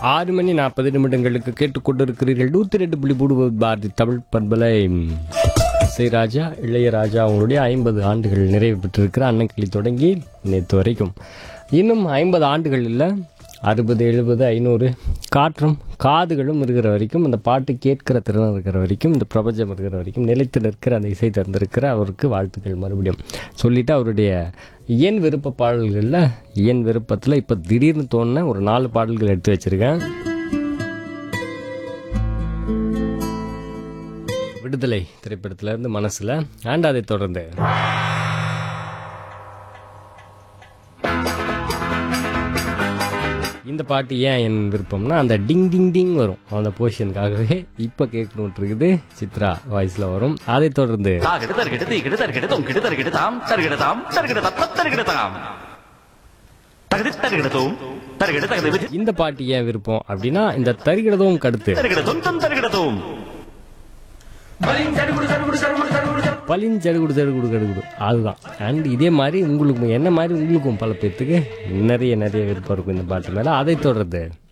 6:40 கேட்டுக்கொண்டிருக்கிறீர்கள். 102.3 பாரதி தமிழ் பண்பலை. ராஜா இளையராஜா அவங்களுடைய 50 ஆண்டுகள் நிறைவு பெற்றிருக்கிற அன்னக்கிளி தொடங்கி நேற்று வரைக்கும் இன்னும் 50 ஆண்டுகள் இல்லை, 60, 70, 500 காற்றும் காதுகளும் இருக்கிற வரைக்கும், அந்த பாட்டு கேட்கிற திறன் இருக்கிற வரைக்கும், இந்த பிரபஞ்சம் இருக்கிற வரைக்கும் நிலைத்து நிற்கிற அந்த இசை தந்திருக்கிற அவருக்கு வாழ்த்துக்கள் மறுபடியும் சொல்லிவிட்டு, அவருடைய என் விருப்ப பாடல்களில் என் விருப்பத்தில் இப்போ திடீர்னு தோணுன ஒரு 4 பாடல்கள் எடுத்து வச்சுருக்கேன். விடுதலை திரைப்படத்திலேருந்து மனசில் அண்ட் அதை தொடர்ந்து இந்த பாட்டு ஏன் என் விருப்பம்னா அந்த டிங் டிங் டிங் வரும், அந்த போர்ஷனுக்காகவே இப்போ கேட்கணுன்ட்டு இருக்குது. சித்ரா வாய்ஸில் வரும். அதை தொடர்ந்து இந்த பாட்டு ஏன் விருப்பம் அப்படின்னா இந்த தருகிடதும் கடுத்து பளிஞ்சடுகுடு சடுகுடு கடுகுடு அதுதான். அண்ட் இதே மாதிரி உங்களுக்கும் என்ன மாதிரி உங்களுக்கும் பல பேர்த்துக்கு நிறைய விருப்பம் இருக்கும் இந்த பாட்டு மேலே. அதை தொடர்ந்து